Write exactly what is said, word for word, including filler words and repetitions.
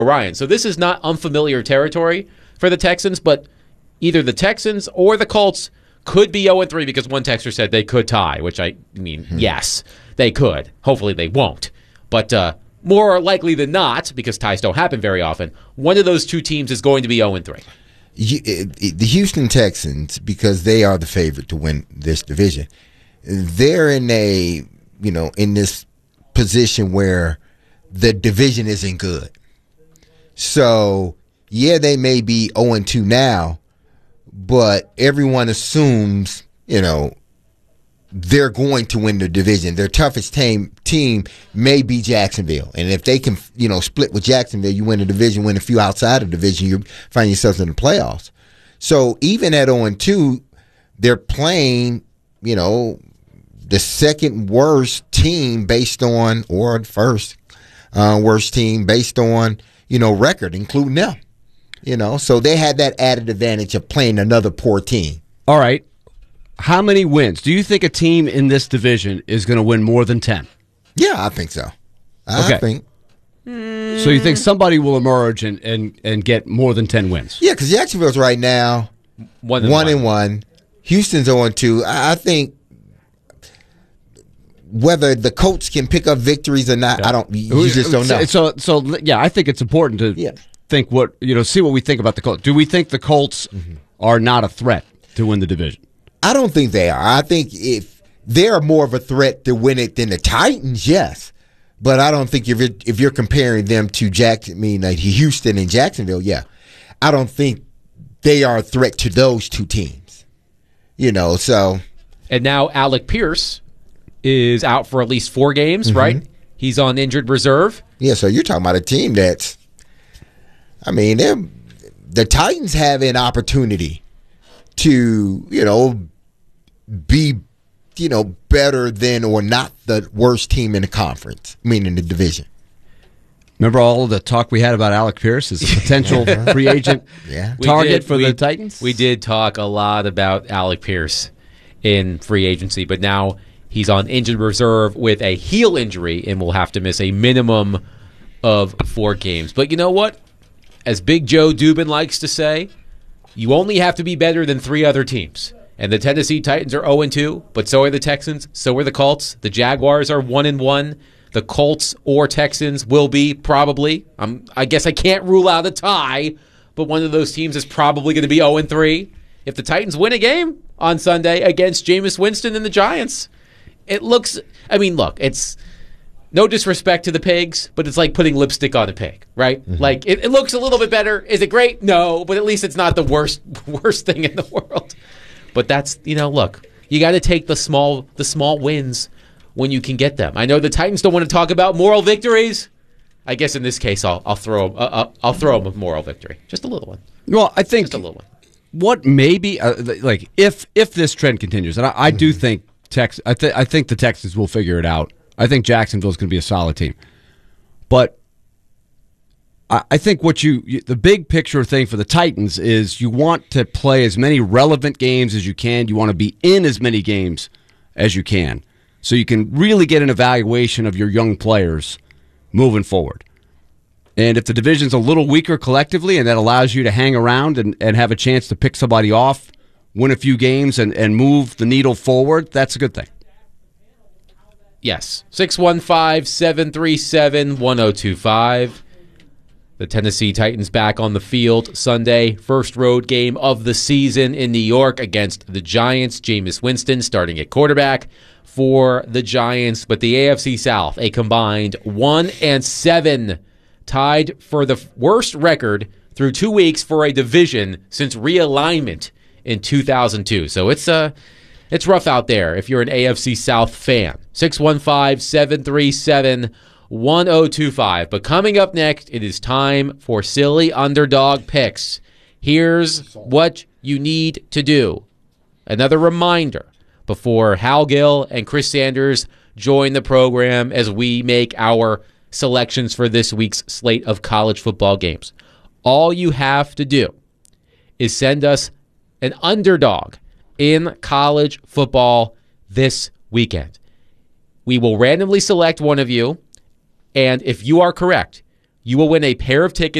Orion. So this is not unfamiliar territory for the Texans, but either the Texans or the Colts could be oh and three because one texter said they could tie, which I mean, mm-hmm. yes, they could. Hopefully they won't. But uh, more likely than not, because ties don't happen very often, one of those two teams is going to be oh and three. The Houston Texans, because they are the favorite to win this division, they're in a, you know, in this position where the division isn't good. So, yeah, they may be oh and two now, but everyone assumes, you know, they're going to win the division. Their toughest team team may be Jacksonville. And if they can, you know, split with Jacksonville, you win the division, win a few outside of the division, you find yourselves in the playoffs. So even at oh and two, they're playing, you know, the second worst team based on, or the first uh, worst team based on, you know, record, including them. You know, so they had that added advantage of playing another poor team. All right. How many wins? Do you think a team in this division is going to win more than ten? Yeah, I think so. I okay. think. So you think somebody will emerge and, and, and get more than ten wins? Yeah, because Jacksonville's right now one and one, one. and one. Houston's oh and two. I, I think whether the Colts can pick up victories or not, yeah. I don't. You just don't know. So, so yeah, I think it's important to yeah. think what you know. See what we think about the Colts. Do we think the Colts mm-hmm. are not a threat to win the division? I don't think they are. I think if they're more of a threat to win it than the Titans, yes. But I don't think if you're, if you're comparing them to Jack, I mean, like Houston and Jacksonville, yeah, I don't think they are a threat to those two teams. You know, so. And now Alec Pierce is out for at least four games, mm-hmm. right? He's on injured reserve. Yeah, so you're talking about a team that's, I mean, the Titans have an opportunity to, you know, be, you know, better than or not the worst team in the conference, meaning the division. Remember all of the talk we had about Alec Pierce as a potential free agent yeah. target did, for we, the Titans? We did talk a lot about Alec Pierce in free agency, but now he's on injured reserve with a heel injury and will have to miss a minimum of four games. But you know what? As Big Joe Dubin likes to say, you only have to be better than three other teams. And the Tennessee Titans are oh and two, but so are the Texans, so are the Colts. The Jaguars are one and one. The Colts or Texans will be probably. Um, I guess I can't rule out a tie, but one of those teams is probably going to be oh and three. If the Titans win a game on Sunday against Jameis Winston and the Giants, it looks, I mean, look, it's no disrespect to the pigs, but it's like putting lipstick on a pig, right? Mm-hmm. Like, it, it looks a little bit better. Is it great? No, but at least it's not the worst worst thing in the world. But that's, you know, look, you got to take the small the small wins when you can get them. I know the Titans don't want to talk about moral victories. I guess in this case, I'll I'll throw uh, I'll throw them a moral victory, just a little one. Well, I think just a little one. What maybe uh, like if if this trend continues, and I, I mm-hmm. do think Tex, I think I think the Texans will figure it out. I think Jacksonville's going to be a solid team, but I, I think what you, you the big picture thing for the Titans is you want to play as many relevant games as you can. You want to be in as many games as you can, so you can really get an evaluation of your young players moving forward. And if the division's a little weaker collectively and that allows you to hang around and, and have a chance to pick somebody off, win a few games, and, and move the needle forward, that's a good thing. Yes. six one five, seven three seven, one oh two five. The Tennessee Titans back on the field Sunday. First road game of the season in New York against the Giants. Jameis Winston starting at quarterback for the Giants. But the A F C South, a combined one and seven, tied for the worst record through two weeks for a division since realignment in two thousand two. So it's uh, it's rough out there if you're an A F C South fan. six one five, seven three seven, one oh two five. But coming up next, it is time for Silly Underdog Picks. Here's what you need to do. Another reminder before Hal Gill and Chris Sanders join the program as we make our selections for this week's slate of college football games. All you have to do is send us an underdog in college football this weekend. We will randomly select one of you, and if you are correct, You will win a pair of tickets